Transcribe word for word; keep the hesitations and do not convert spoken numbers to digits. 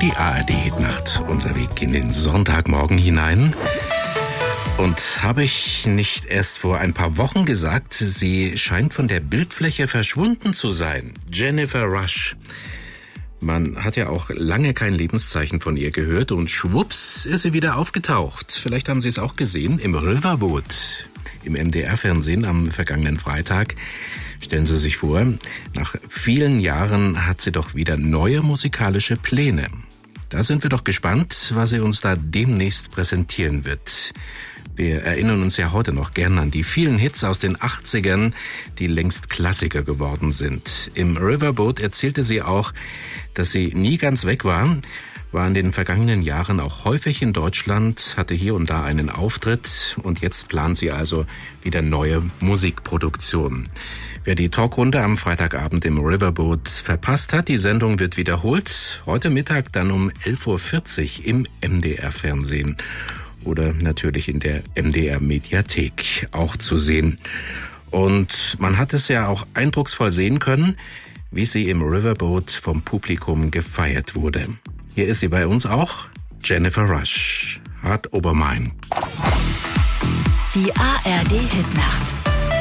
Die A R D-Hitnacht, unser Weg in den Sonntagmorgen hinein. Und habe ich nicht erst vor ein paar Wochen gesagt, sie scheint von der Bildfläche verschwunden zu sein. Jennifer Rush. Man hat ja auch lange kein Lebenszeichen von ihr gehört und schwupps ist sie wieder aufgetaucht. Vielleicht haben Sie es auch gesehen im Riverboat im M D R-Fernsehen am vergangenen Freitag. Stellen Sie sich vor, nach vielen Jahren hat sie doch wieder neue musikalische Pläne. Da sind wir doch gespannt, was sie uns da demnächst präsentieren wird. Wir erinnern uns ja heute noch gern an die vielen Hits aus den achtzigern, die längst Klassiker geworden sind. Im Riverboat erzählte sie auch, dass sie nie ganz weg war, war in den vergangenen Jahren auch häufig in Deutschland, hatte hier und da einen Auftritt und jetzt plant sie also wieder neue Musikproduktionen. Wer die Talkrunde am Freitagabend im Riverboat verpasst hat, die Sendung wird wiederholt. Heute Mittag dann um elf Uhr vierzig im M D R-Fernsehen oder natürlich in der M D R-Mediathek auch zu sehen. Und man hat es ja auch eindrucksvoll sehen können, wie sie im Riverboat vom Publikum gefeiert wurde. Hier ist sie bei uns auch, Jennifer Rush, Heart Over Mine. Die A R D-Hitnacht.